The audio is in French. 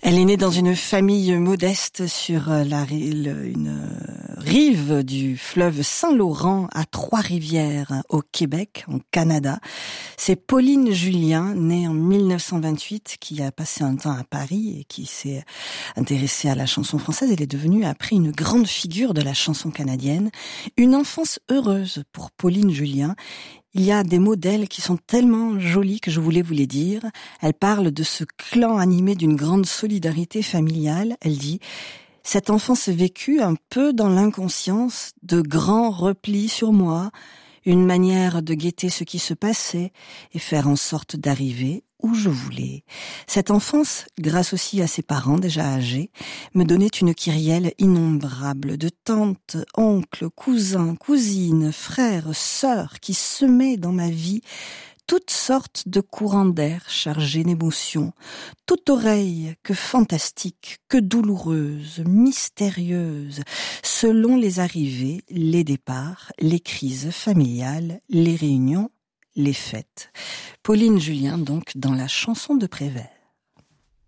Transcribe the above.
Elle est née dans une famille modeste sur une rive du fleuve Saint-Laurent à Trois-Rivières, au Québec, en Canada. C'est Pauline Julien, née en 1928, qui a passé un temps à Paris et qui s'est intéressée à la chanson française. Elle est devenue après une grande figure de la chanson canadienne. Une enfance heureuse pour Pauline Julien. Il y a des mots d'elle qui sont tellement jolis que je voulais vous les dire. Elle parle de ce clan animé d'une grande solidarité familiale. Elle dit « Cette enfance vécue un peu dans l'inconscience, de grands replis sur moi, une manière de guetter ce qui se passait et faire en sorte d'arriver où je voulais. Cette enfance, grâce aussi à ses parents déjà âgés, me donnait une kyrielle innombrable de tantes, oncles, cousins, cousines, frères, sœurs qui semaient dans ma vie toutes sortes de courants d'air chargés d'émotions, toute oreille que fantastique, que douloureuse, mystérieuse, selon les arrivées, les départs, les crises familiales, les réunions, les fêtes. Pauline Julien, donc, dans la chanson de Prévert.